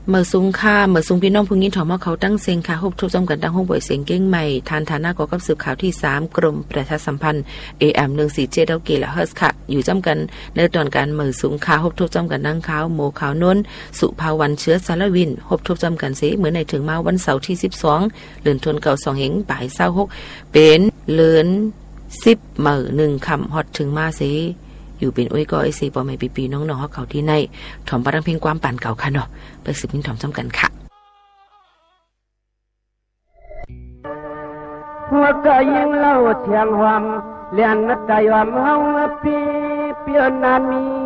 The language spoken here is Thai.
เมื่อสูงค่าเมื่อสูงพี่น้องผู้หญิงถอมว่าเขาตั้งเสียงค่ะฮบทุกจอมกันตั้งห้องบ่อยเสียงเก้งใหม่ทานฐานะกอกับสืบข่าวที่3กรมประชาสัมพันธ์ AM 147ดกิโลเฮิรตซ์ค่ะอยู่จำกันในตอนการเมื่อสูงค่าฮบทุกจอมกันนั่งขาวโมขาวนนสุภาวันเชื้อสารวินฮบทุกจอมกันเสเหมือนในถึงมาวันเสาร์ที่12เดือนธันวาคม2เหงบ่าย26เป็นเลือน10มื้อ1ค่ำฮอดถึงมาเสอยู่เป็นอ้อยก็ไอซีปอไม่ปีๆน้องๆเขาที่ในถอมปรังเพลงความป่านเก่าค่ะเนาะไปสืบมินถอมซ้ำกันค่ะหัวใจยังเล่าเชียงหวามเลียนนัดใจว่าเฮาปีเปียนนามี